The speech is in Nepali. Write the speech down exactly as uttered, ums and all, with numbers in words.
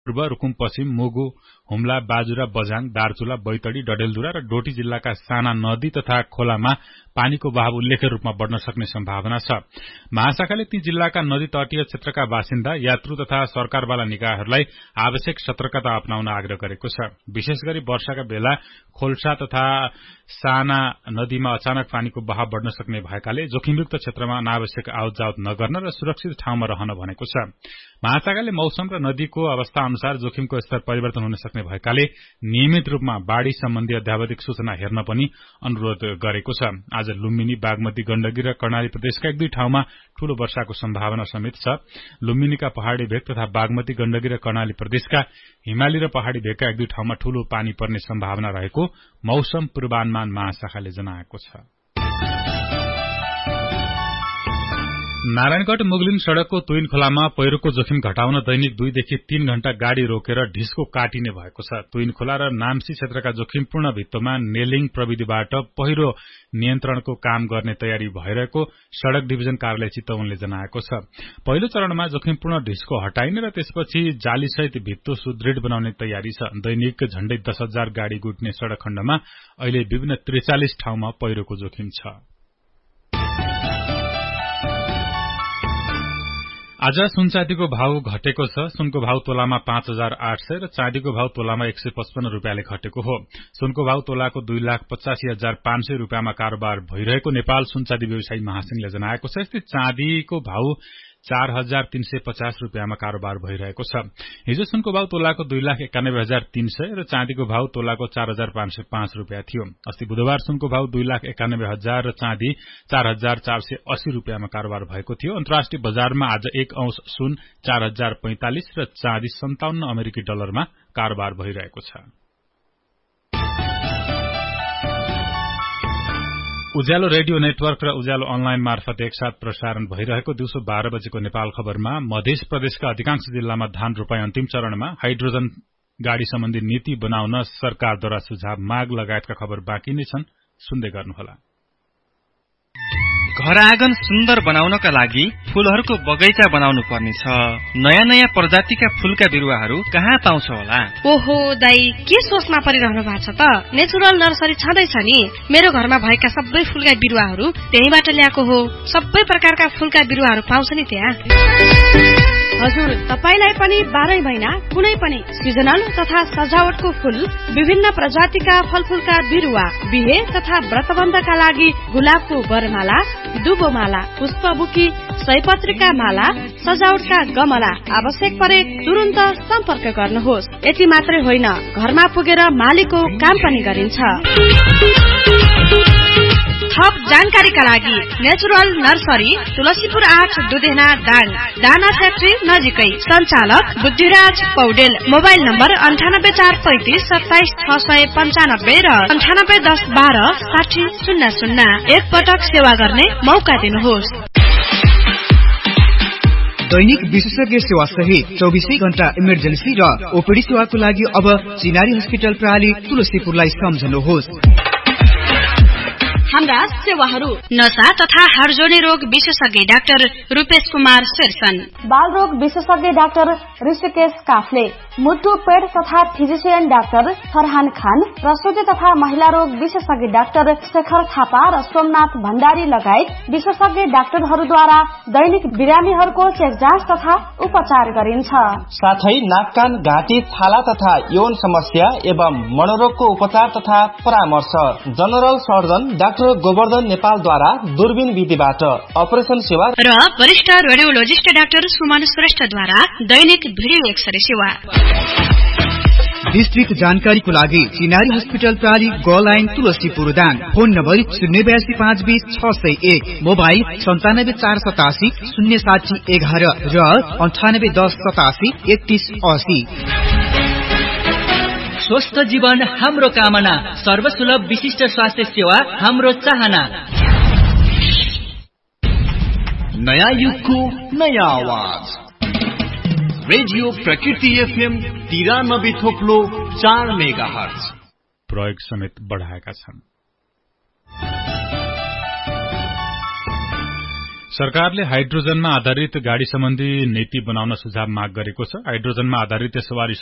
पूर्व रुकुम पश्चिम मुगु हुम्ला बाजुरा बझाङ दार्चुला बैतडी डडेलधुरा र डोटी जिल्लाका साना नदी तथा खोलामा पानीको बहाव उल्लेख्य रूपमा बढ्न सक्ने सम्भावना छ। महाशाखाले ती जिल्लाका नदी तटीय क्षेत्रका बासिन्दा यात्रु तथा सरकारवाला निकायहरूलाई आवश्यक सतर्कता अपनाउन आग्रह गरेको छ। विशेष गरी वर्षाका बेला खोल्सा तथा साना नदीमा अचानक पानीको बहाव बढ्न सक्ने भएकाले जोखिमयुक्त क्षेत्रमा अनावश्यक आवत जावत नगर्न र सुरक्षित ठाउँमा रहन भनेको छ। महाशाखाले मौसम र नदीको अवस्था अनुसार जोखिमको स्तर परिवर्तन हुन सक्ने भएकाले नियमित रूपमा बाढ़ी सम्बन्धी अध्यावधिक सूचना हेर्न पनि अनुरोध गरेको छ। आज लुम्बिनी बागमती गण्डकी र कर्णाली प्रदेशका एक दुई ठाउँमा ठूलो वर्षाको सम्भावना समेत छ। लुम्बिनीका पहाड़ी भेग तथा बागमती गण्डकी र कर्णाली प्रदेशका हिमाली र पहाड़ी भेगका एक दुई ठाउँमा ठूलो पानी पर्ने सम्भावना रहेको मौसम पूर्वानुमान महाशाखाले जनाएको छ। नारायणगढ़ मुगलिन सड़कको तुइन खोलामा पहिरोको जोखिम घटाउन दैनिक दुईदेखि तीन घण्टा गाड़ी रोकेर ढिस्को काटिने भएको छ। तुइन खोला र नाम्सी क्षेत्रका जोखिमपूर्ण भित्तोमा नेलिङ प्रविधिबाट पहिरो नियन्त्रणको काम गर्ने तयारी भइरहेको सड़क डिभिजन कार्यालय चितवनले जनाएको छ। पहिलो चरणमा जोखिमपूर्ण ढिस्को हटाइने र त्यसपछि जालीसहित भित्तो सुदृढ बनाउने तयारी छ। दैनिक झण्डै दस हजार गाड़ी गुट्ने सड़क खण्डमा अहिले विभिन्न त्रिचालिस ठाउँमा पहिरोको जोखिम छ। आज सुनचाँदीको भाव घटेको छ। सुनको भाव तोलामा पाँच हजार आठ सय र चाँदीको भाव तोलामा एक सय पचपन्न रूपियाँले घटेको हो। सुनको भाव तोलाको दुई लाख पचासी हजार पाँच सय रूपियाँमा कारोबार भइरहेको नेपाल सुनचाँदी व्यवसायी महासंघले जनाएको छ। यस्तै चाँदीको भाव चार हजार तीन सय पचास रूपियाँमा कारोबार भइरहेको छ। हिजो सुनको भाव तोलाको दुई लाख एकानब्बे हजार तीन सय र चाँदीको भाव तोलाको चार हजार पाँच सय पाँच रूपियाँ थियो। अस्ति बुधबार सुनको भाव दुई लाख एकानब्बे हजार र चाँदी चार हजार चार सय अस्सी रूपियाँमा कारोबार भएको थियो। अन्तर्राष्ट्रिय बजारमा आज एक औंस सुन चार हजार पैंतालिस र चाँदी सन्ताउन्न अमेरिकी डलरमा कारोबार भइरहेको छ। उज्यालो रेडियो नेटवर्क र उज्यालो अनलाइन मार्फत एकसाथ प्रसारण भइरहेको दिउँसो बाह्र बजेको नेपाल खबरमा मध्य प्रदेशका अधिकांश जिल्लामा धान रोपाई अन्तिम चरणमा, हाइड्रोजन गाड़ी सम्बन्धी नीति बनाउन सरकारद्वारा सुझाव माग लगायतका खबर बाँकी नै छन्। सुन्दै गर्नुहोला। घर आँगन सुन्दर बनाउनका लागि फूलहरूको बगैँचा बनाउनु पर्नेछ। नयाँ नयाँ प्रजातिका फूलका बिरुवाहरू कहाँ पाउँछ होला? ओहो दाई, के सोचमा परिरहनु भएको छ त? नेचुरल नर्सरी छँदैछ नि। मेरो घरमा भएका सबै फूलका बिरुवाहरू त्यहीबाट ल्याएको हो। सबै प्रकारका फूलका बिरुवाहरू पाउँछ नि त्यहाँ। हजुर, तपाईलाई पनि बाह्रै महिना कुनै पनि सिजनल तथा सजावटको फूल, विभिन्न प्रजातिका फलफूलका बिरुवा, बिहे तथा व्रतबन्धका लागि गुलाबको बरमाला, दुबोमाला, पुष्पबुकी, सयपत्रीका माला, सजावटका गमला आवश्यक परे तुरन्त सम्पर्क गर्नुहोस्। यति मात्रै होइन, घरमा पुगेर मालीको काम पनि गरिन्छ। थप जानकारीका लागि नेचुरल नर्सरी, तुलसीपुर आठ, दुधेना, दाङ, दाना फ्याक्ट्री नजिकै। सञ्चालक बुद्धिराज पौडेल। मोबाइल नम्बर अन्ठानब्बे चार पैंतिस सत्ताइस छ सय पन्चानब्बे र अन्ठानब्बे दस बाह्र साठी शून्य शून्य। एक पटक सेवा गर्ने मौका दिनुहोस्। दैनिक विशेषज्ञ सेवा सहित चौबिसै घण्टा इमर्जेन्सी र ओपीडी सेवाको लागि अब चिनारी हस्पिटल प्रणाली तुलसीपुरलाई सम्झनुहोस्। हाम्रा सेवाहरू: नशा तथा हाडजोर्नी रोग विशेषज्ञ डाक्टर रूपेश कुमार शेरसन, बाल रोग विशेषज्ञ डाक्टर ऋषिकेश काफले, मुटु पेट तथा फिजिशियन डाक्टर फरहान खान, प्रसुति तथा महिला रोग विशेषज्ञ डाक्टर शेखर थापा र सोमनाथ भण्डारी लगायत विशेषज्ञ डाक्टरहरूद्वारा दैनिक बिरामीहरूको चेक जाँच तथा उपचार गरिन्छ। साथै नाक कान घाँटी छाला तथा यौन समस्या एवं मनोरोगको उपचार तथा परामर्श। जनरल सर्जन डाक्टर गोवर्धन नेपालद्वारा दूरबीन विधिबाट अपरेसन सेवा र वरिष्ठ रेडियोलोजिस्ट डाक्टर सुमन श्रेष्ठद्वारा दैनिक भिडियो एक्सरे सेवा। विस्तृत जानकारीको लागि चिनारी हस्पिटल प्रणाली ग line Tulsipur Dang. Phone number शून्य बयासी पाँच बीस छ सय एक, मोबाइल सन्तानब्बे चार सतासी शून्य साठी एघार र अन्ठानब्बे दस सतासी एकतीस असी। स्वस्थ जीवन हाम्रो कामना, सर्वसुलभ विशिष्ट स्वास्थ्य सेवा हाम्रो चाहना। नयाँ युगको नयाँ आवाज, रेडियो प्रकृति एफएम तिरानब्बे थोप्लो चार मेगा हर्ज प्रयोग समेत बढ़ाएका छन्। सरकारले हाइड्रोजनमा आधारित गाड़ी सम्बन्धी नीति बनाउन सुझाव माग गरेको छ। हाइड्रोजनमा आधारित सवारी